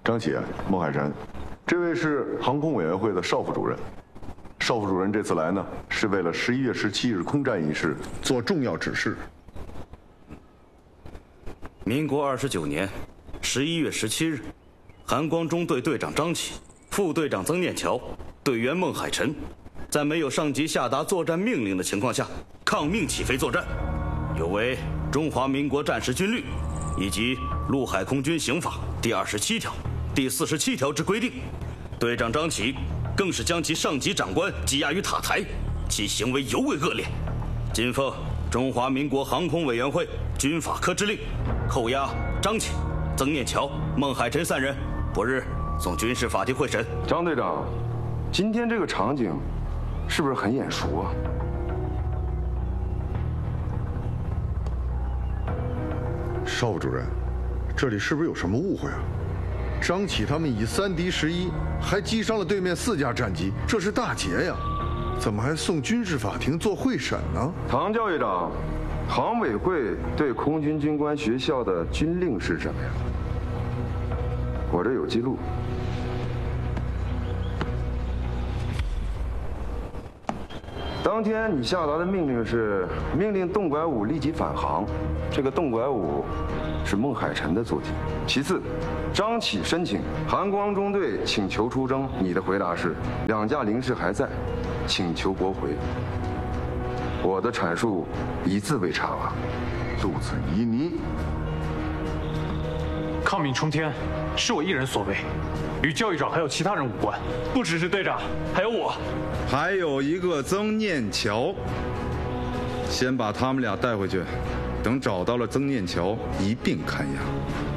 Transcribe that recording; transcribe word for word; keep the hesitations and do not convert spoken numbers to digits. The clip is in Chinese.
张启、孟海臣，这位是航空委员会的邵副主任。邵副主任这次来呢，是为了十一月十七日空战一事做重要指示。 民国二十九年十一月十七日，韩光中队队长张启、副队长曾念桥、队员孟海臣，在没有上级下达作战命令的情况下，抗命起飞作战，有违中华民国战时军律以及陆海空军刑法第二十七条、第四十七条之规定。队长张启更是将其上级长官羁押于塔台，其行为尤为恶劣。谨奉中华民国航空委员会军法科之令，扣押张启、曾念桥、孟海臣三人，不日送军事法庭会审。 张队长，今天这个场景是不是很眼熟啊？ 邵副主任，这里是不是有什么误会啊？张启他们以三敌十一，还击伤了对面四架战机，这是大捷呀！怎么还送军事法庭做会审呢？ 唐教育长，航委会对空军军官学校的军令是什么呀？我这有记录。当天你下达的命令是命令洞拐五立即返航，这个洞拐五是孟海臣的座机。其次，张启申请韩光中队请求出征，你的回答是两架零式还在，请求驳回。我的阐述一字未差吧？ 路子旖旎。 抗命冲天是我一人所为，与教育长还有其他人无关。不只是队长，还有我， 还有一个曾念桥。先把他们俩带回去，等找到了曾念桥，一并看押。